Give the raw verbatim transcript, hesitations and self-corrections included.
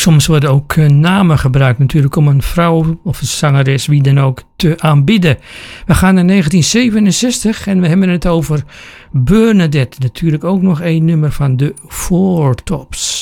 soms worden ook uh, namen gebruikt natuurlijk om een vrouw of een zangeres, wie dan ook, te aanbieden. We gaan naar negentien zevenenzestig en we hebben het over Bernadette. Natuurlijk ook nog een nummer van de Four Tops.